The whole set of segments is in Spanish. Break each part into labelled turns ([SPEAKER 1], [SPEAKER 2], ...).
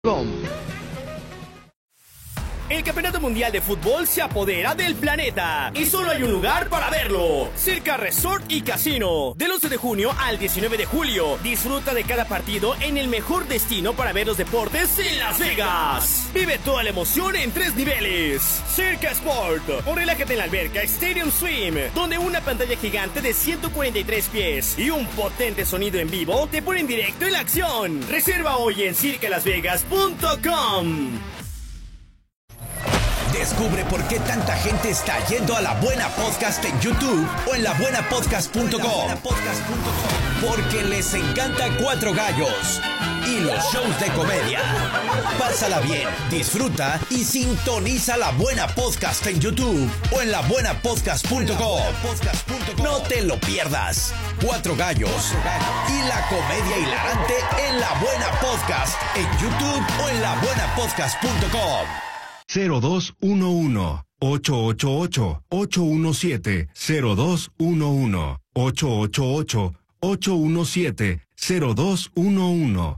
[SPEAKER 1] El Campeonato Mundial de Fútbol se apodera del planeta y solo hay un lugar para verlo: Circa Resort y Casino. Del 11 de junio al 19 de julio, disfruta de cada partido en el mejor destino para ver los deportes en Las Vegas. Vive toda la emoción en 3 niveles. Circa Sport, o relájate en la alberca Stadium Swim, donde una pantalla gigante de 143 pies y un potente sonido en vivo te ponen directo en la acción. Reserva hoy en circalasvegas.com.
[SPEAKER 2] Descubre por qué tanta gente está yendo a La Buena Podcast en YouTube o en labuenapodcast.com. Porque les encanta Cuatro Gallos y los shows de comedia. Pásala bien, disfruta y sintoniza La Buena Podcast en YouTube o en labuenapodcast.com. No te lo pierdas. Cuatro Gallos y la comedia hilarante en La Buena Podcast en YouTube o en labuenapodcast.com.
[SPEAKER 3] 0211-888-817-0211 888-817-0211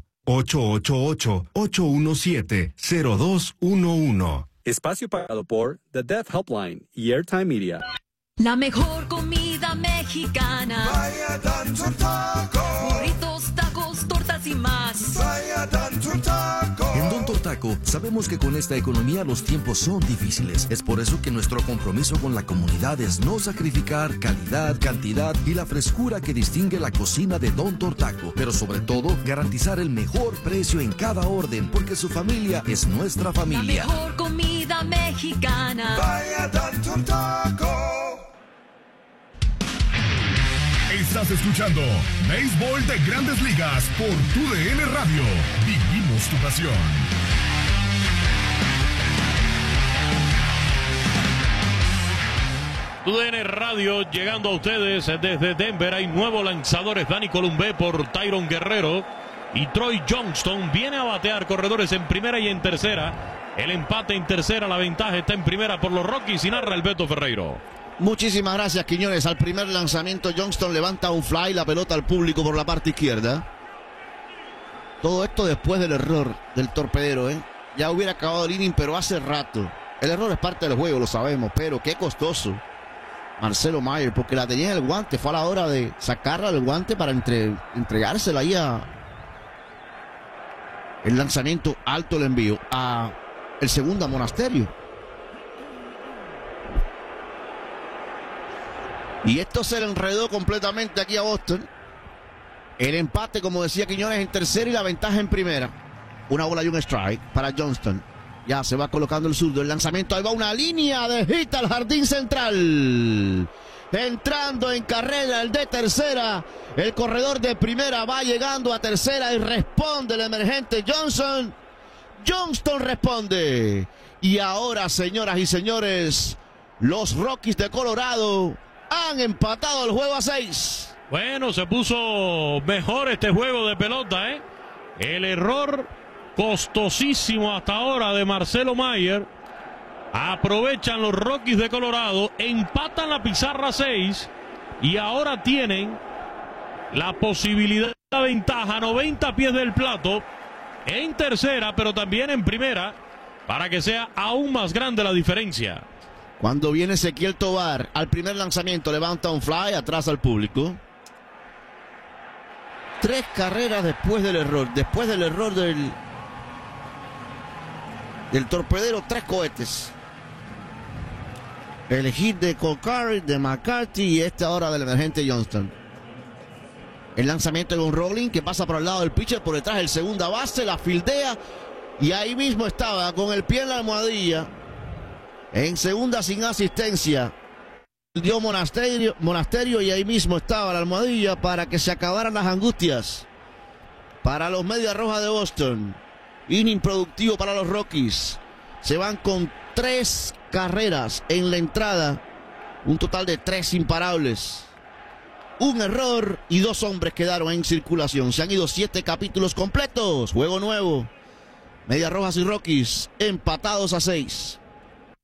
[SPEAKER 3] 888-817-0211.
[SPEAKER 4] Espacio pagado por The Deaf Helpline y Airtime Media.
[SPEAKER 5] La mejor comida mexicana.
[SPEAKER 6] Vaya Tanto Taco.
[SPEAKER 5] Burritos, tacos, tortas y más.
[SPEAKER 6] Vaya Tanto Taco.
[SPEAKER 7] En Don Tortaco sabemos que con esta economía los tiempos son difíciles. Es por eso que nuestro compromiso con la comunidad es no sacrificar calidad, cantidad y la frescura que distingue la cocina de Don Tortaco. Pero sobre todo, garantizar el mejor precio en cada orden, porque su familia es nuestra familia.
[SPEAKER 5] La mejor comida mexicana.
[SPEAKER 6] Vaya Tanto Taco.
[SPEAKER 8] Estás escuchando Béisbol de Grandes Ligas por TUDN Radio. Vivimos tu pasión.
[SPEAKER 9] TUDN Radio llegando a ustedes desde Denver. Hay nuevos lanzadores: Dani Columbé por Tyron Guerrero y Troy Johnston. Viene a batear corredores en primera y en tercera. El empate en tercera, la ventaja está en primera por los Rockies y narra el Beto Ferreiro.
[SPEAKER 10] Muchísimas gracias, Quiñones. Al primer lanzamiento, Johnston levanta un fly, la pelota al público por la parte izquierda. Todo esto después del error del torpedero, Ya hubiera acabado el inning, pero hace rato. El error es parte del juego, lo sabemos, pero qué costoso. Marcelo Mayer, porque la tenía en el guante. Fue a la hora de sacarla del guante para entregársela ahí a... El lanzamiento alto, el envío a el segundo, a Monasterio. Y esto se le enredó completamente aquí a Boston. El empate, como decía Quiñones, en tercera y la ventaja en primera. Una bola y un strike para Johnston. Ya se va colocando el zurdo. El lanzamiento, ahí va una línea de hit al jardín central. Entrando en carrera el de tercera. El corredor de primera va llegando a tercera y responde el emergente Johnson. Johnston responde. Y ahora, señoras y señores, los Rockies de Colorado han empatado el juego a 6.
[SPEAKER 9] Bueno, se puso mejor este juego de pelota, El error costosísimo hasta ahora de Marcelo Mayer. Aprovechan los Rockies de Colorado, empatan la pizarra 6 y ahora tienen la posibilidad de la ventaja 90 pies del plato en tercera, pero también en primera, para que sea aún más grande la diferencia.
[SPEAKER 10] Cuando viene Ezequiel Tovar al primer lanzamiento, levanta un fly atrás al público. 3 carreras después del error. Después del error del torpedero, 3 cohetes. El hit de Colcari, de McCarthy y este ahora del emergente Johnston. El lanzamiento de un rolling que pasa por el lado del pitcher, por detrás del segunda base, la fildea y ahí mismo estaba con el pie en la almohadilla. En segunda sin asistencia, dio Monasterio y ahí mismo estaba la almohadilla para que se acabaran las angustias para los Medias Rojas de Boston. Inning productivo para los Rockies. Se van con 3 carreras en la entrada, un total de 3 imparables. Un error y 2 hombres quedaron en circulación. Se han ido 7 capítulos completos. Juego nuevo. Medias Rojas y Rockies empatados a 6.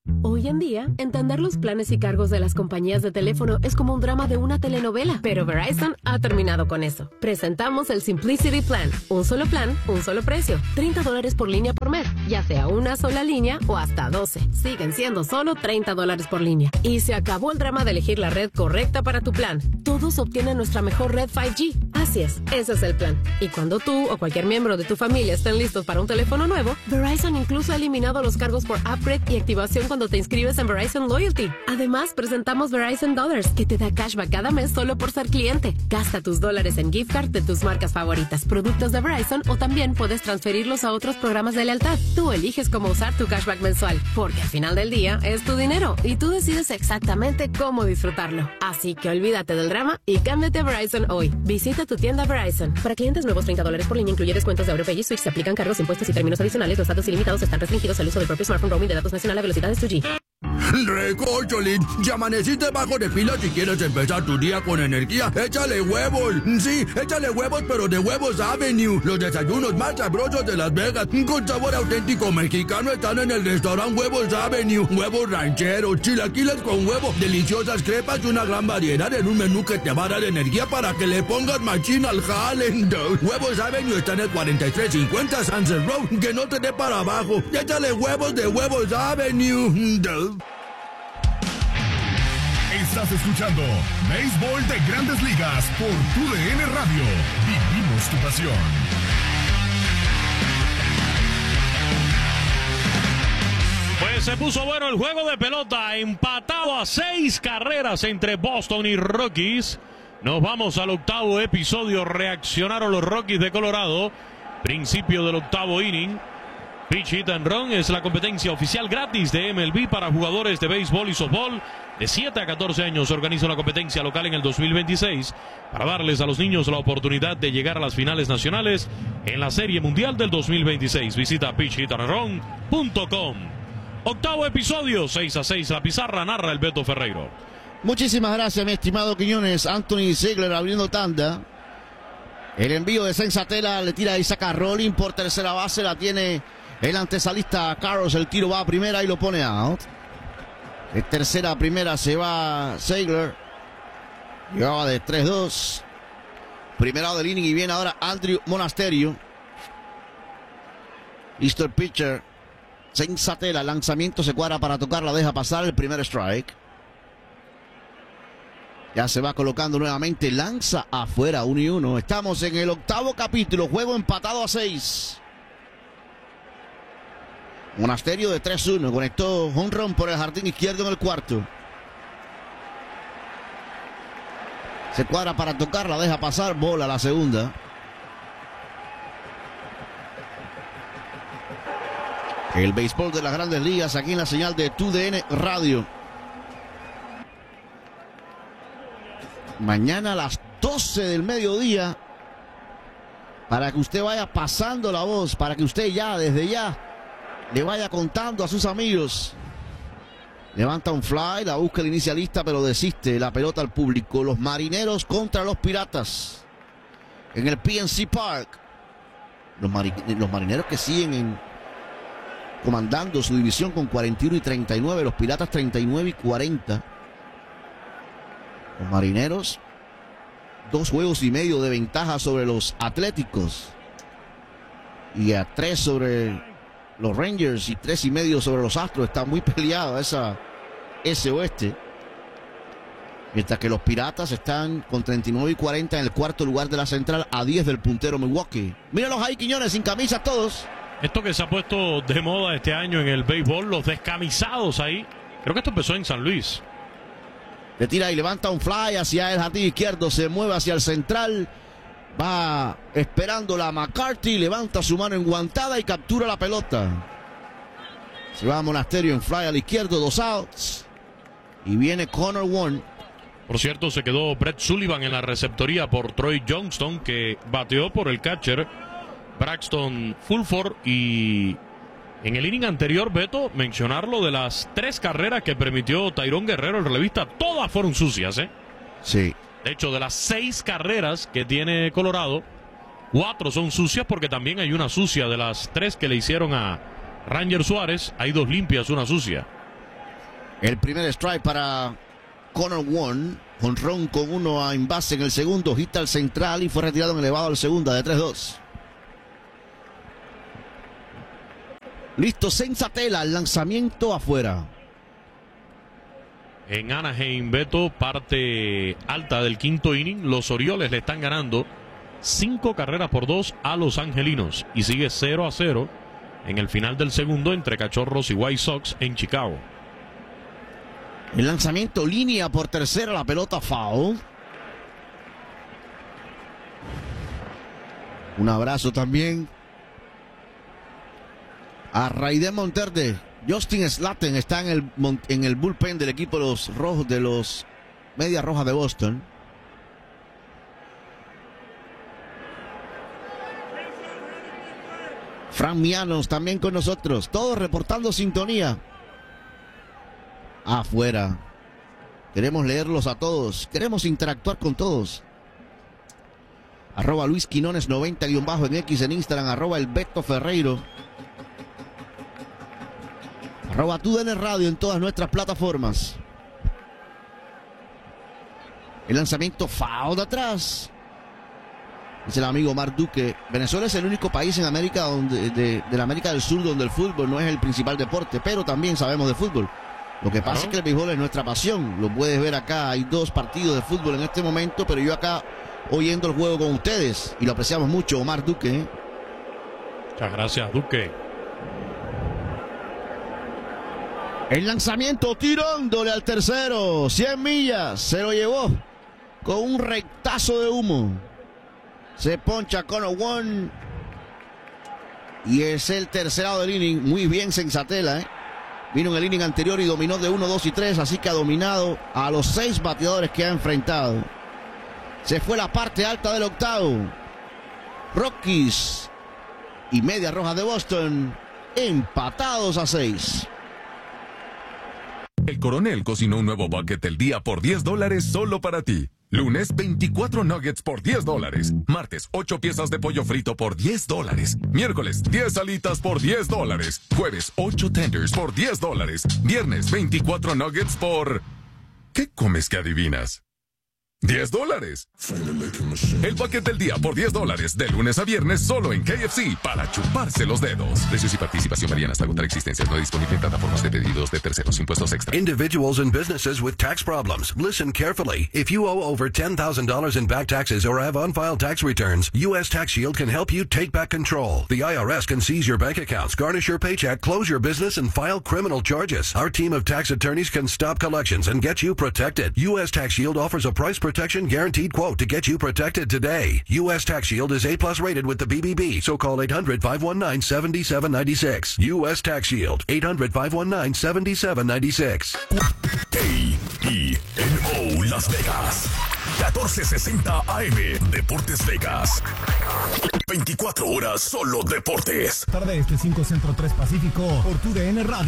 [SPEAKER 3] Hoy en día, entender los planes y cargos de las compañías de teléfono es como un drama de una telenovela, pero Verizon ha terminado con eso. Presentamos el Simplicity Plan. Un solo plan, un solo precio. $30 por línea por mes, ya sea una sola línea o hasta 12. Siguen siendo solo $30 por línea. Y se acabó el drama de elegir la red correcta para tu plan. Todos obtienen nuestra mejor red 5G. Así es, ese es el plan. Y cuando tú o cualquier miembro de tu familia estén listos para un teléfono nuevo, Verizon incluso ha eliminado los cargos por upgrade y activación cuando te inscribes en Verizon Loyalty. Además, presentamos Verizon Dollars, que te da cashback cada mes solo por ser cliente. Gasta tus dólares en gift card de tus marcas favoritas, productos de Verizon, o también puedes transferirlos a otros programas de lealtad. Tú eliges cómo usar tu cashback mensual, porque al final del día es tu dinero y tú decides exactamente cómo disfrutarlo. Así que olvídate del drama y cámbiate a Verizon hoy. Visita tu tienda Verizon. Para clientes nuevos, $30 por línea, incluye descuentos de AuroPay y Switch. Se aplican cargos, impuestos y términos adicionales. Los datos ilimitados están restringidos al uso del propio smartphone. Roaming de datos nacional a velocidades 2G.
[SPEAKER 11] Recócholín, ya amaneciste bajo de pila. Si quieres empezar tu día con energía, échale huevos. Sí, échale huevos, pero de Huevos Avenue. Los desayunos más sabrosos de Las Vegas, con sabor auténtico mexicano, están en el restaurante Huevos Avenue. Huevos rancheros, chilaquiles con huevo, deliciosas crepas y una gran variedad en un menú que te va a dar energía para que le pongas machín al jale. Huevos Avenue está en el 4350 Sunset Road. Que no te dé para abajo. Échale huevos de Huevos Avenue.
[SPEAKER 8] Estás escuchando Béisbol de Grandes Ligas por TUDN Radio. Vivimos tu pasión.
[SPEAKER 9] Pues se puso bueno el juego de pelota, empatado a 6 carreras entre Boston y Rockies. Nos vamos al octavo episodio. Reaccionaron los Rockies de Colorado. Principio del octavo inning. Pitch Hit and Run es la competencia oficial gratis de MLB para jugadores de béisbol y softball. De 7 a 14 años se organiza una competencia local en el 2026 para darles a los niños la oportunidad de llegar a las finales nacionales en la Serie Mundial del 2026. Visita pitchhitandrun.com. Octavo episodio, 6-6 la pizarra, narra el Beto Ferreiro.
[SPEAKER 10] Muchísimas gracias, mi estimado Quiñones. Anthony Ziegler abriendo tanda. El envío de Sensatela le tira y saca a Rolling por tercera base. La tiene el antesalista Carlos. El tiro va a primera y lo pone out. De tercera a primera se va Ziegler. Llevaba de 3-2. Primera del inning y viene ahora Andrew Monasterio. Listo el pitcher. Sensatela, lanzamiento, se cuadra para tocar, la deja pasar, el primer strike. Ya se va colocando nuevamente, lanza afuera, 1-1. Estamos en el octavo capítulo, juego empatado a 6. Monasterio de 3-1, conectó home run por el jardín izquierdo en el cuarto. Se cuadra para tocar, la deja pasar, bola la segunda. El béisbol de las Grandes Ligas aquí en la señal de TUDN Radio. Mañana a las 12 del mediodía, para que usted vaya pasando la voz, para que usted ya, desde ya, le vaya contando a sus amigos. Levanta un fly, la busca el inicialista, pero desiste la pelota al público. Los Marineros contra los Piratas en el PNC Park. Los Marineros que siguen comandando su división con 41-39, los Piratas 39-40. Los Marineros, 2 juegos y medio de ventaja sobre los Atléticos y a 3 sobre los Rangers y 3 y medio sobre los Astros. Está muy peleado ese oeste, mientras que los Piratas están con 39-40 en el cuarto lugar de la central, a 10 del puntero Milwaukee. Míralos ahí, Quiñones, sin camisas todos.
[SPEAKER 9] Esto que se ha puesto de moda este año en el béisbol, los descamisados ahí. Creo que esto empezó en San Luis.
[SPEAKER 10] Le tira y levanta un fly hacia el jardín izquierdo, se mueve hacia el central. Va esperando la McCarthy, levanta su mano enguantada y captura la pelota. Se va a Monasterio en fly al izquierdo, 2 outs. Y viene Connor Warren.
[SPEAKER 9] Por cierto, se quedó Brett Sullivan en la receptoría por Troy Johnston, que bateó por el catcher Braxton Fulford. Y en el inning anterior, Beto, mencionarlo de las 3 carreras que permitió Tyrone Guerrero, el relevista, todas fueron sucias, ¿eh?
[SPEAKER 10] Sí.
[SPEAKER 9] De hecho, de las 6 carreras que tiene Colorado, 4 son sucias, porque también hay una sucia. De las 3 que le hicieron a Ranger Suárez, hay 2 limpias, una sucia.
[SPEAKER 10] El primer strike para Connor Wong. Jonrón con uno en base en el segundo. Hit al central y fue retirado en elevado al segunda de 3-2. Listo, Senzatela. El lanzamiento afuera.
[SPEAKER 9] En Anaheim, Beto, parte alta del quinto inning. Los Orioles le están ganando 5 carreras por 2 a los angelinos. Y sigue 0-0 en el final del segundo entre Cachorros y White Sox en Chicago.
[SPEAKER 10] El lanzamiento, línea por tercera, la pelota foul. Un abrazo también a Raiden Monterde. Justin Slaten está en el bullpen del equipo de los rojos, de los Medias Rojas de Boston. Frank Mianos también con nosotros. Todos reportando sintonía. Afuera. Queremos leerlos a todos. Queremos interactuar con todos. Arroba Luis Quinones 90_ en X en Instagram. Arroba el Beto Ferreiro. Arroba TUDN Radio en todas nuestras plataformas. El lanzamiento foul de atrás. Dice el amigo Omar Duque. Venezuela es el único país en América de la América del Sur donde el fútbol no es el principal deporte, pero también sabemos de fútbol. Lo que pasa es que el béisbol es nuestra pasión. Lo puedes ver acá. Hay 2 partidos de fútbol en este momento, pero yo acá oyendo el juego con ustedes y lo apreciamos mucho, Omar Duque.
[SPEAKER 9] Muchas gracias, Duque.
[SPEAKER 10] El lanzamiento tirándole al tercero. 100 millas. Se lo llevó con un rectazo de humo. Se poncha Connor Wong. Y es el tercerado del inning. Muy bien Senzatela, Vino en el inning anterior y dominó de 1, 2 y 3. Así que ha dominado a los 6 bateadores que ha enfrentado. Se fue la parte alta del octavo. Rockies y Medias Rojas de Boston empatados a 6.
[SPEAKER 12] El Coronel cocinó un nuevo bucket del día por $10 solo para ti. Lunes, 24 nuggets por $10. Martes, 8 piezas de pollo frito por $10. Miércoles, 10 alitas por $10. Jueves, 8 tenders por $10. Viernes, 24 nuggets por... ¿Qué comes que adivinas? $10. El bucket del día por $10 de lunes a viernes solo en KFC para chuparse los dedos. Precios y participación varían hasta agotar existencias. No disponible en plataformas de pedidos de terceros. Impuestos extra.
[SPEAKER 13] Individuals and businesses with tax problems. Listen carefully. If you owe over $10,000 in back taxes or have unfiled tax returns, U.S. Tax Shield can help you take back control. The IRS can seize your bank accounts, garnish your paycheck, close your business, and file criminal charges. Our team of tax attorneys can stop collections and get you protected. U.S. Tax Shield offers a price protection guaranteed quote to get you protected today. U.S. Tax Shield is A+ rated with the BBB, so call 800-519-7796. U.S. Tax Shield, 800-519-7796.
[SPEAKER 8] KENO Las Vegas, 1460 AM, Deportes Vegas. 24 horas solo deportes.
[SPEAKER 14] Tarde 5 Centro 3 Pacífico por TUDN Radio.